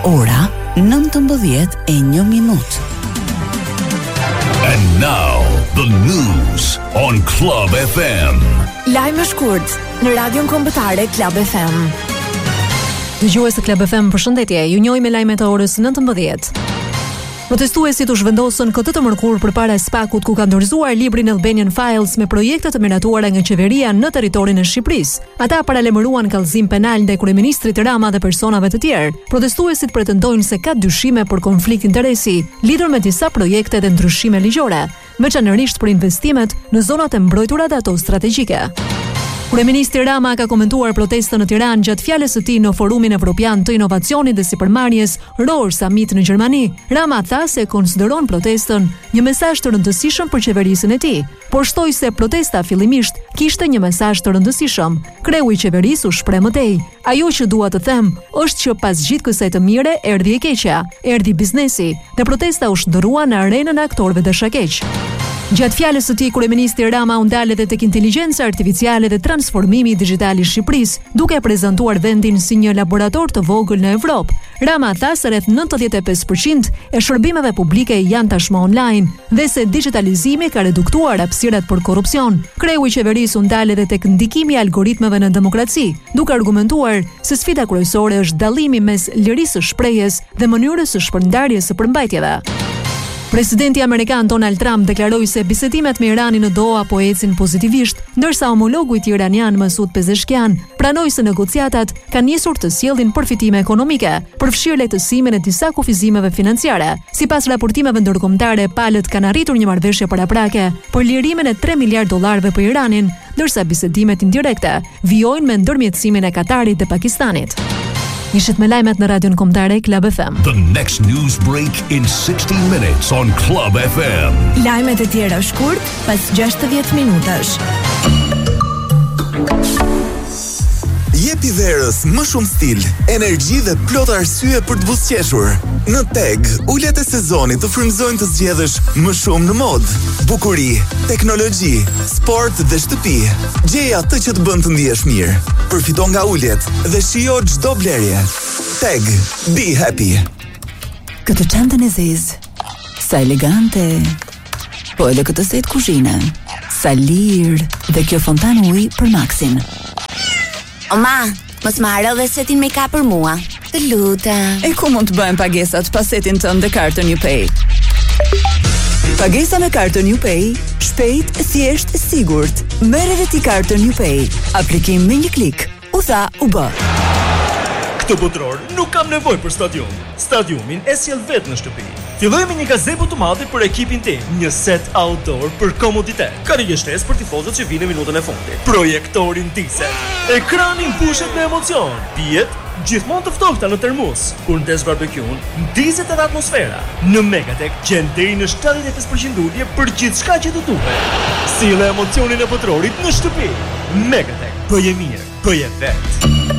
Ora 19:01. And now the news on Club FM. Lajme shkurt në Radion Kombëtare Club FM. Dëgjues të Club FM, përshëndetje. Ju njohim me lajmet e orës 19. Protestuesit u zhvendosën këtë të mërkur përpara Spakut, ku kanë dorëzuar librin Albanian Files me projekte të miratuara nga qeveria në territorin e Shqipërisë. Ata paralajmëruan kallëzim penal ndaj kryeministrit Rama dhe personave të tjerë. Protestuesit pretendojnë se ka dyshime për konflikt interesi lidhur me disa projekte dhe ndryshime ligjore, veçanërisht për investimet në zonat e mbrojtura dhe ato strategjike. Kryeministri Rama ka komentuar protestën në Tiranë gjatë fjalës së tij në Forumin Evropian të Inovacionit dhe Sipërmarrjes Rohr Summit në Gjermani. Rama tha se konsideron protestën një mesazh të rëndësishëm për qeverisën e tij, por shtoi se protesta fillimisht kishte një mesazh të rëndësishëm. Kreu i qeverisë u shpreh më tej: "Ajo që dua të them është që pas gjithë kësaj të mire erdhi e keqja, erdhi biznesi dhe protesta u shndërrua në arenën e aktorëve dashakeq." Gjatë fjalës së tij, kryeministri Rama u ndal edhe tek inteligjenca artificiale dhe transformimi digital i Shqipërisë, duke prezantuar vendin si një laborator të vogël në Evropë. Rama tha se rreth 95% e shërbimeve publike janë tashmë online dhe se digitalizimi ka reduktuar hapësirat për korrupsion. Kreu i qeverisë u ndal edhe tek ndikimi i algoritmeve në demokraci, duke argumentuar se sfida kryesore është dallimi mes lirisë së shprehjes dhe mënyrës së shpërndarjes së përmbajtjeve. Presidenti Amerikan Donald Trump deklaroi se bisedimet me Iranin në Doha po ecin pozitivisht, ndërsa homologu i tij iranian Masoud Pezeshkian pranoi se negociatat kanë nisur të sjellin përfitime ekonomike, përfshirë lehtësimin e disa kufizimeve financiare. Sipas raportimeve ndërkombëtare, palët kanë arritur një marrëveshje paraprake për lirimin e $3 miliardë për Iranin, ndërsa bisedimet indirekte vijojnë me ndërmjetësimin e Katarit dhe Pakistanit. Ishit me lajmet në Radion Kombëtare Club FM. The next news break in 60 minutes on Club FM. Lajmet e tjera shkurt pas 60 minutash. Jepi verës më shumë stil, energji dhe plot arsye për të buzëqeshur. Në Teg, ulet e sezonit të frymëzojnë të zgjedhësh më shumë në modë, bukuri, teknologji, sport dhe shtëpi. Gjej atë që të bën të ndihesh mirë. Përfito nga uljet dhe shijo çdo blerje. Teg, be happy. Këtë çantën e zezë, sa elegante. Po edhe këtë set kuzhine, sa lirë, dhe kjo fontan ujë për Maxin. Oma, mos më haro dhe setin make-up për mua. Të lutem. E ku mund të bëjmë pagesat pa setin tënd dhe kartën UPay? Pagesa me kartën UPay, shpejt, thjesht, sigurt. Merr edhe ti kartën UPay. Aplikim me një klik. U tha, u bë. Këtë botror nuk kam nevojë për stadium. Stadiumin e sjell vetë në shtëpi. Filloj me një gazebo të madhe për ekipin tim, një set outdoor për komoditet. Ka një shtesë për tifozët që vinë në minutën e fundit. Projektorin Diesel. Ekranin pushet me emocion. Pijet gjithmonë të ftohta në termos. Kur ndes barbekun, ndizet edhe atmosfera. Në Megatek gjen deri në 75% ulje për gjithçka që të duhet. Sille emocionin e botrorit në shtëpi. Megatek, bëje mirë, bëje vetë.